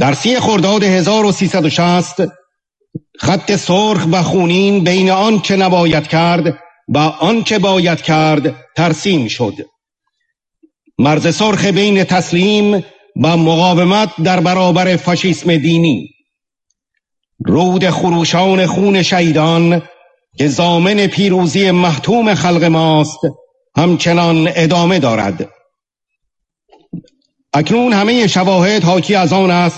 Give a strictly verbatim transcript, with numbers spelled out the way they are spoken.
در سی خرداد هزار و سیصد و شصت خط سرخ و خونین بین آن که نباید کرد و آن که باید کرد ترسیم شد. مرز سرخ بین تسلیم و مقاومت در برابر فاشیسم دینی. رود خروشان خون شهیدان که ضامن پیروزی محتوم خلق ماست همچنان ادامه دارد. اکنون همه شواهد حاکی از آن است